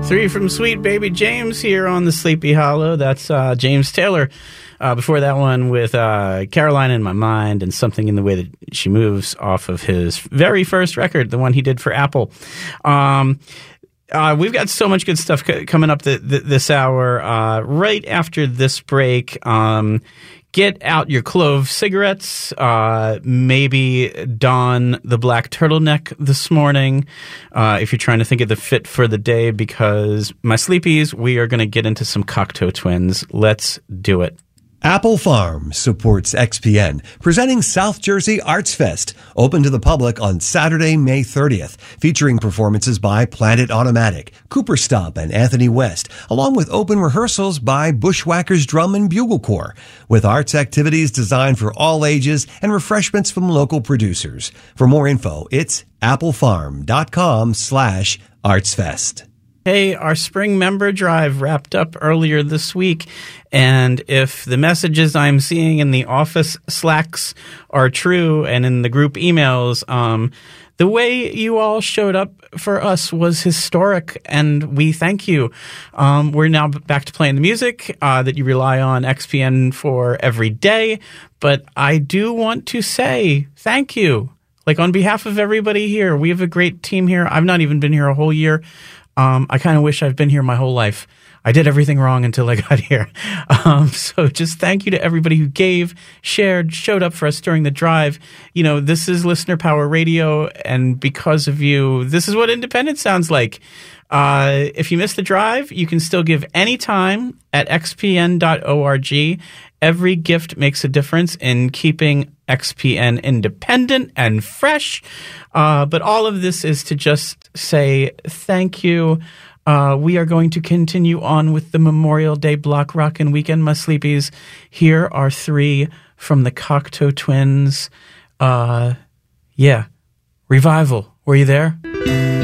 Three from Sweet Baby James here on the Sleepy Hollow. That's James Taylor. Before that one with Caroline in My Mind and Something in the Way That She Moves off of his very first record, the one he did for Apple. We've got so much good stuff coming up this hour. Right after this break, get out your clove cigarettes, maybe don the black turtleneck this morning if you're trying to think of the fit for the day, because my sleepies, we are going to get into some Cocteau Twins. Let's do it. Apple Farm supports XPN, presenting South Jersey Arts Fest, open to the public on Saturday, May 30th, featuring performances by Planet Automatic, Cooper Stomp, and Anthony West, along with open rehearsals by Bushwhackers Drum and Bugle Corps, with arts activities designed for all ages and refreshments from local producers. For more info, it's applefarm.com/artsfest. Hey, our spring member drive wrapped up earlier this week, and if the messages I'm seeing in the office Slacks are true and in the group emails, the way you all showed up for us was historic, and we thank you. We're now back to playing the music that you rely on XPN for every day, but I do want to say thank you. Like, on behalf of everybody here, we have a great team here. I've not even been here a whole year. I kind of wish I've been here my whole life. I did everything wrong until I got here. So just thank you to everybody who gave, shared, showed up for us during the drive. You know, this is Listener Power Radio, and because of you, this is what independence sounds like. If you missed the drive, you can still give anytime at xpn.org. Every gift makes a difference in keeping XPN independent and fresh. But all of this is to just say thank you. We are going to continue on with the Memorial Day Block Rockin' Weekend, my sleepies. Here are three from the Cocteau Twins. Revival. Were you there?